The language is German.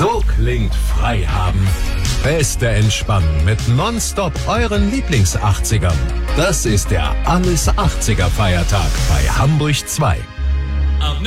So klingt frei haben. Beste Entspannung mit Nonstop euren Lieblings-80ern. Das ist der Alles 80er Feiertag bei Hamburg 2.